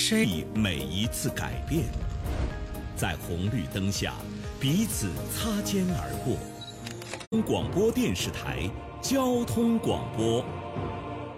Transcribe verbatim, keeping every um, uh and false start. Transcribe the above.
谁每一次改变，在红绿灯下彼此擦肩而过。广播电视台交通广播。